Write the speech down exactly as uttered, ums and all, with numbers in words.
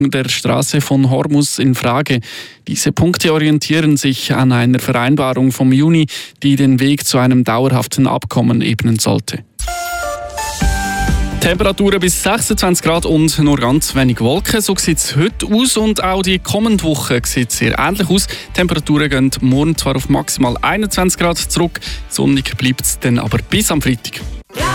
der Straße von Hormuz in Frage. Diese Punkte orientieren sich an einer Vereinbarung vom Juni, die den Weg zu einem dauerhaften Abkommen ebnen sollte. Temperaturen bis sechsundzwanzig Grad und nur ganz wenig Wolken. So sieht es heute aus und auch die kommende Woche sieht sehr ähnlich aus. Die Temperaturen gehen morgen zwar auf maximal einundzwanzig Grad zurück, sonnig bleibt es dann aber bis am Freitag.